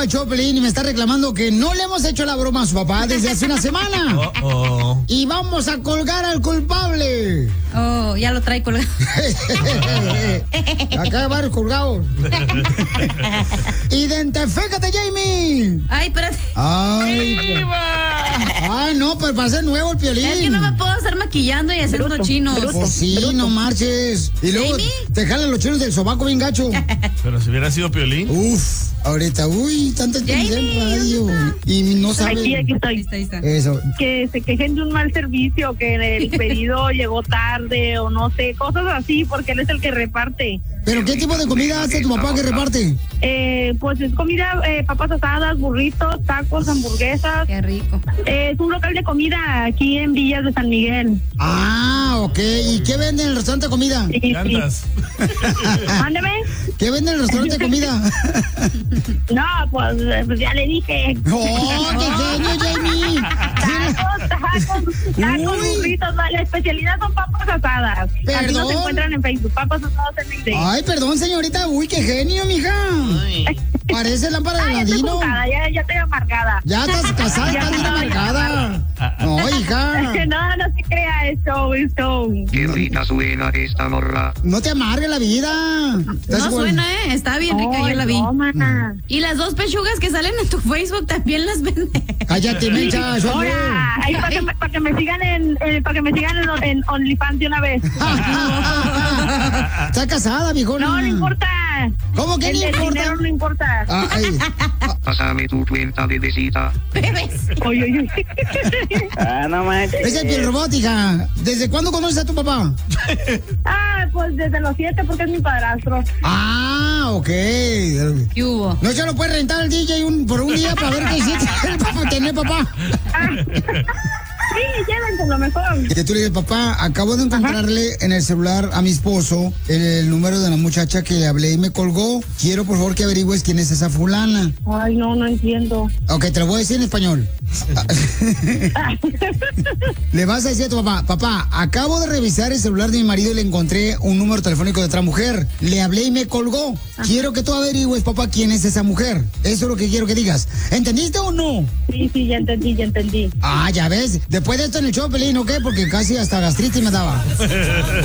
al Choplin y me está reclamando que no le hemos hecho la broma a su papá desde hace una semana. Y vamos a colgar al culpable. Oh, ya lo trae colgado. Acá hay varios colgados. Identifícate, Jamie. Ay, espérate. Ay, no, pues va a ser nuevo el Piolín. Es que no me puedo estar maquillando y hacer unos chinos. Pues sí, no marches. Y luego te jalan los chinos del sobaco bien gacho. Pero si hubiera sido Piolín. Uf, ahorita, tanta experiencia en radio. Y no saben. Aquí estoy. Ahí está. Eso. Que se quejen de un mal servicio, que el pedido llegó tarde o no sé, cosas así, porque él es el que reparte. ¿Pero qué tipo de comida hace tu papá que reparte? Pues es comida, papas asadas, burritos, tacos, hamburguesas. Qué rico. Es un local de comida aquí en Villas de San Miguel. Ah, ok. ¿Y qué vende en el restaurante de comida? Llantas. Mándeme. ¿Qué vende en el restaurante de comida? No, pues ya le dije. ¡Oh, qué genio, Jamie! Tacos, burritos, la especialidad son papas asadas. Así ¿Perdón? nos encuentran en Facebook, papas asadas en Miguel. Ay, perdón, señorita. Uy, qué genio, mija. Parece lámpara de Aladino. Ya estoy amargada. Ya estás casada, estás bien amargada. No, hija. No se crea esto. Qué rica suena esta morra. No te amargue la vida. No suena, Está bien rica, yo la vi. No, Y las dos pechugas que salen en tu Facebook también las vende. Cállate, mencha. Ahora, ahí para que me sigan en OnlyFans de una vez. Está casada, viejona. No importa. ¿Cómo que no El importa? dinero no importa. Pásame tu cuenta de visita. Bebes. Oye. No manches. Es el Piel Robot, hija. ¿Desde cuándo conoces a tu papá? Pues desde los 7 porque es mi padrastro. Ah, ok. ¿Qué hubo? ¿No se lo puede rentar al DJ por un día para ver qué hiciste para tener papá? Sí, llévense lo mejor. Que tú le dices, papá, acabo de encontrarle en el celular a mi esposo el número de la muchacha que le hablé y me colgó. Quiero, por favor, que averigües quién es esa fulana. Ay, no entiendo. Ok, te lo voy a decir en español. Le vas a decir a tu papá, acabo de revisar el celular de mi marido y le encontré un número telefónico de otra mujer. Le hablé y me colgó. Quiero que tú averigües, papá, quién es esa mujer. Eso es lo que quiero que digas. ¿Entendiste o no? Sí, ya entendí. Ah, ya ves. Después de esto en el show, Pelín, ¿ok? Porque casi hasta gastritis me daba.